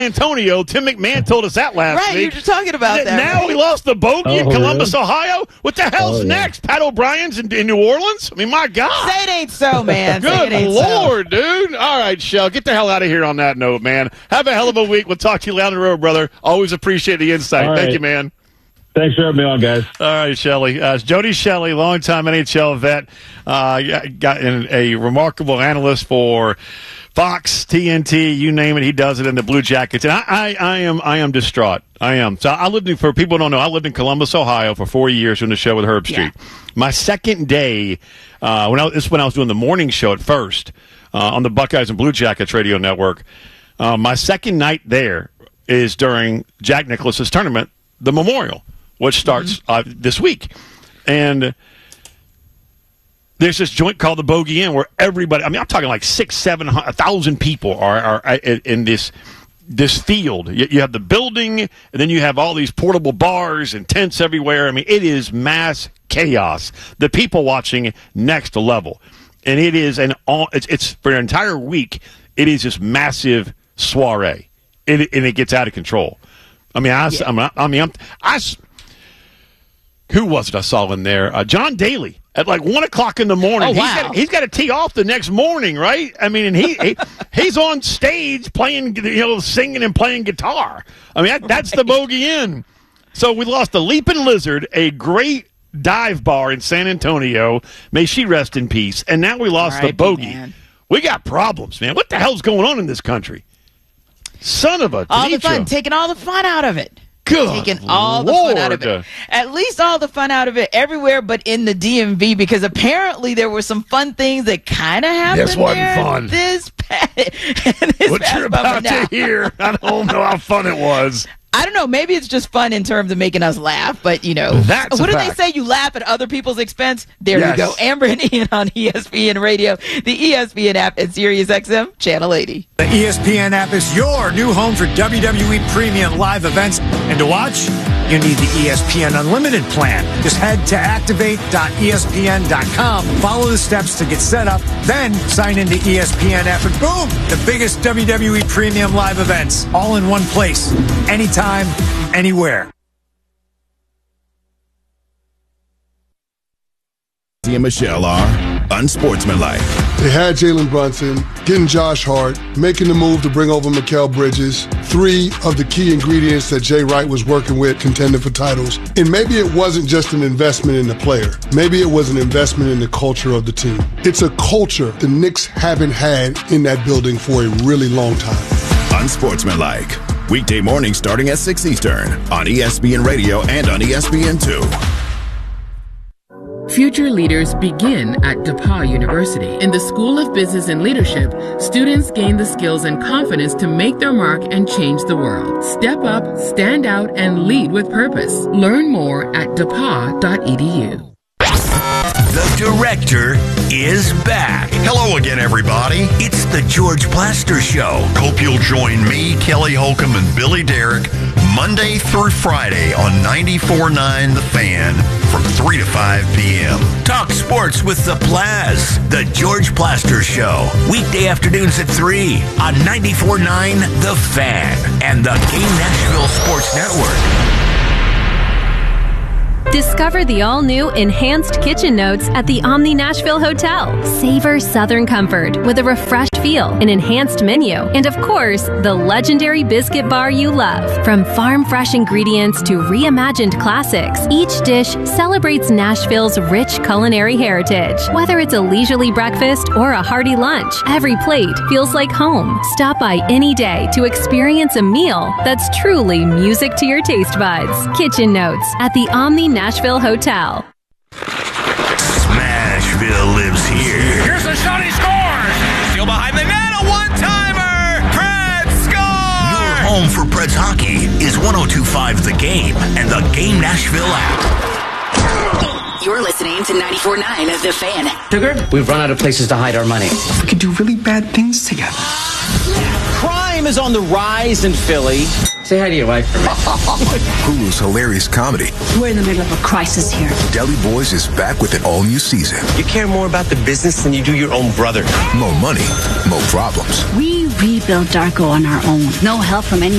Antonio. Tim McMahon told us that last week. Right, you were talking about that. Now we lost the bogey in Columbus, Ohio. What the hell's next? Pat O'Brien's in New Orleans? I mean, my God. Say it ain't so, man. Good Lord, dude. All right, Shell, get the hell out of here on that note, man. Have a hell of a week. We'll talk to you down the road, brother. Always appreciate the insight. All Thank right. you, man. Thanks for having me on, guys. All right, Shelley. Jody Shelley, longtime NHL vet, got a remarkable analyst for Fox, TNT, you name it. He does it in the Blue Jackets, and I am distraught. I am. So for people who don't know, I lived in Columbus, Ohio, for 4 years doing the show with Herb Street. Yeah. My second day, when I was doing the morning show at first on the Buckeyes and Blue Jackets radio network. My second night there is during Jack Nicklaus's tournament, the Memorial, which starts this week. And there's this joint called the Bogey Inn where everybody, I mean, I'm talking like 600,000-700,000 people are in this field. You have the building, and then you have all these portable bars and tents everywhere. I mean, it is mass chaos. The people watching next level. And it is it's for an entire week, it is this massive soiree. And it gets out of control. I mean, who was it I saw in there? John Daly at like 1 o'clock in the morning. Oh, wow. He's got to tee off the next morning, right? I mean, and he's on stage playing, singing and playing guitar. I mean, that's the Bogey Inn. So we lost the Leaping Lizard, a great dive bar in San Antonio. May she rest in peace. And now we lost the Bogey. Man. We got problems, man. What the hell's going on in this country? Son of a all the fun, taking all the fun out of it. Good taking all the fun out of it. At least all the fun out of it everywhere but in the DMV, because apparently there were some fun things that kind of happened this wasn't there. Fun. What you're about to hear, I don't know how fun it was. I don't know. Maybe it's just fun in terms of making us laugh, but that's what do they say? You laugh at other people's expense. There you go. Amber and Ian on ESPN Radio, the ESPN app, and SiriusXM Channel 80. The ESPN app is your new home for WWE Premium live events, and to watch, you need the ESPN Unlimited plan. Just head to activate.espn.com, follow the steps to get set up, then sign into ESPN app, and boom, the biggest WWE Premium live events, all in one place, anytime, anywhere. And Michelle are unsportsmanlike. They had Jalen Brunson, getting Josh Hart, making the move to bring over Mikal Bridges, 3 of the key ingredients that Jay Wright was working with, contending for titles. And maybe it wasn't just an investment in the player. Maybe it was an investment in the culture of the team. It's a culture the Knicks haven't had in that building for a really long time. Unsportsmanlike. Weekday morning starting at 6 Eastern on ESPN Radio and on ESPN2. Future leaders begin at DePauw University. In the School of Business and Leadership, students gain the skills and confidence to make their mark and change the world. Step up, stand out, and lead with purpose. Learn more at depaw.edu. The Director is back. Hello again, everybody. It's the George Plaster Show. Hope you'll join me, Kelly Holcomb, and Billy Derrick Monday through Friday on 94.9 The Fan from 3 to 5 p.m. Talk sports with the Plaz. The George Plaster Show. Weekday afternoons at 3 on 94.9 The Fan and the Game Nashville Sports Network. Discover the all-new Enhanced Kitchen Notes at the Omni Nashville Hotel. Savor Southern comfort with a refreshed feel, an enhanced menu, and of course, the legendary biscuit bar you love. From farm-fresh ingredients to reimagined classics, each dish celebrates Nashville's rich culinary heritage. Whether it's a leisurely breakfast or a hearty lunch, every plate feels like home. Stop by any day to experience a meal that's truly music to your taste buds. Kitchen Notes at the Omni Nashville Hotel. Smashville lives here. Here's the shot, he scores! Still behind the net, a one-timer! Preds score! Your home for Preds hockey is 102.5 The Game and the Game Nashville app. You're listening to 94.9 of The Fan. Sugar, we've run out of places to hide our money. We could do really bad things together. Crime is on the rise in Philly. Say hi to your wife for me. Hulu's hilarious comedy. We're in the middle of a crisis here. Deli Boys is back with an all-new season. You care more about the business than you do your own brother. More money, more problems. We We built Darko on our own. No help from any